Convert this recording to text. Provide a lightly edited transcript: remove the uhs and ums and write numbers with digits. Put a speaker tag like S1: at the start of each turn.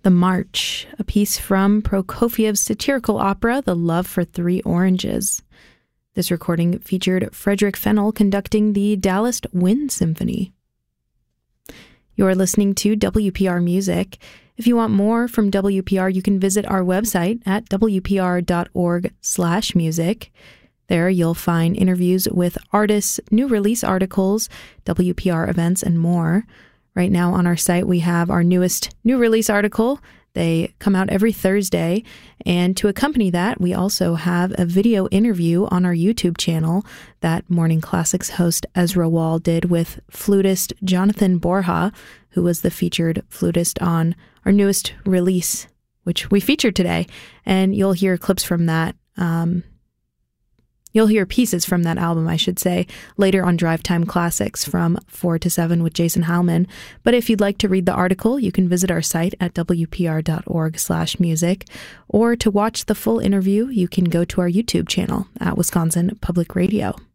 S1: The March, a piece from Prokofiev's satirical opera, The Love for Three Oranges. This recording featured Frederick Fennell conducting the Dallas Wind Symphony. You're listening to WPR Music. If you want more from WPR, you can visit our website at wpr.org/music. There you'll find interviews with artists, new release articles, WPR events, and more. Right now on our site, we have our newest new release article. They come out every Thursday. And to accompany that, we also have a video interview on our YouTube channel that Morning Classics host Ezra Wall did with flutist Jonathan Borja, who was the featured flutist on our newest release, which we featured today. And you'll hear clips from that. You'll hear pieces from that album, I should say, later on Drive Time Classics from 4 to 7 with Jason Howman. But if you'd like to read the article, you can visit our site at wpr.org/music. Or to watch the full interview, you can go to our YouTube channel at Wisconsin Public Radio.